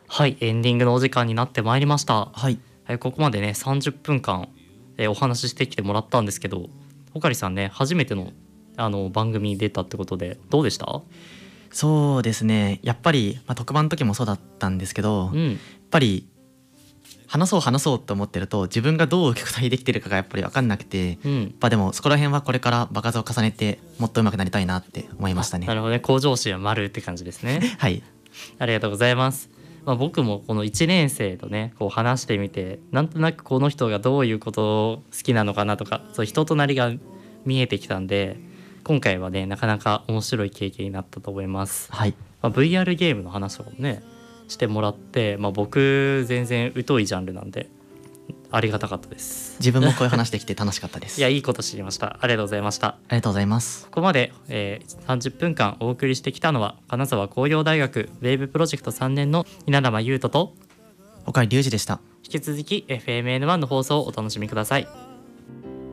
はい、エンディングのお時間になってまいりました。 はい。 ここまでね30分間、お話ししてきてもらったんですけど、おかりさんね初めての番組に出たってことでどうでした？ そうですね。やっぱり、特番の時もそうだったんですけど、やっうん。 ぱり話そうと思ってると自分がどう受け答えできてるかがやっぱり分かんなくて、 うん。 でもそこら辺はこれから場数を重ねてもっと上手くなりたいなって思いましたね。 なるほどね、向上心は丸って感じですね。 はい。 ありがとうございます。僕もこの1年生とねこう話してみて、なんとなくこの人がどういうことを好きなのかなとか、そういう人となりが見えてきたんで、今回はねなかなか面白い経験になったと思います。 はい。 VR ゲームの話とかもねしてもらって、僕全然疎いジャンルなんでありがたかったです。 自分もこういう話できて楽しかったでいや、 す。 いいこと知りました。ありがとうございました。 ありがとうございます。 ここまで、30分間お送りしてきたのは金沢工業大学ウェーブプロジェクト3年の稲玉優斗と、 岡井隆二でした。 引き続き FMN1 の放送をお楽しみください。